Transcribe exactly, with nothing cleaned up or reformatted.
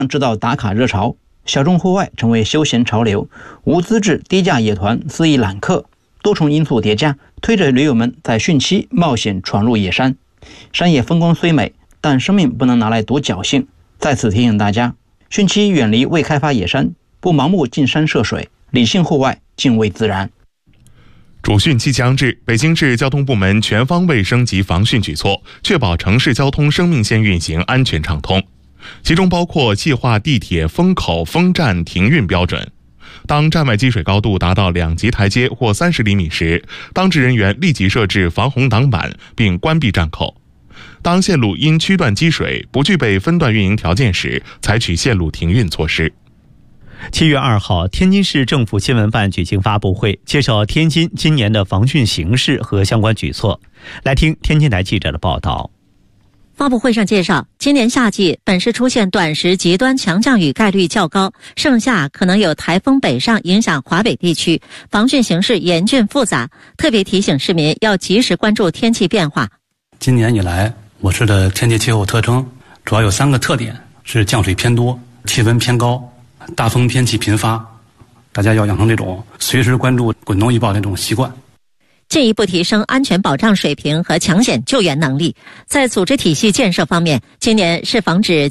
制造打卡热潮，小众户外成为休闲潮流，无资质低价野团肆意揽客，多重因素叠加，推着驴友们在汛期冒险闯入野山。山野风光虽美，但生命不能拿来赌侥幸。在此提醒大家，汛期远离未开发野山，不盲目进山涉水，理性户外，敬畏自然。 主汛期将至，北京市交通部门全方位升级防汛举措，确保城市交通生命线运行安全畅通。其中包括细化地铁封口、封站停运标准。当站外积水高度达到两级台阶或三十厘米时，当值人员立即设置防洪挡板并关闭站口。当线路因区段积水不具备分段运营条件时，采取线路停运措施。 七月二号，天津市政府新闻办举行发布会，介绍天津今年的防汛形势和相关举措。来听天津台记者的报道。 发布会上介绍，今年夏季本市出现短时极端强降雨概率较高，盛夏可能有台风北上影响华北地区，防汛形势严峻复杂，特别提醒市民要及时关注天气变化。 今年以来，我市的天气气候特征主要有三个特点：是降水偏多、气温偏高、大风天气频发。大家要养成这种随时关注滚动预报的这种习惯。 进一步提升安全保障水平和抢险救援能力。在组织体系建设方面，今年是防止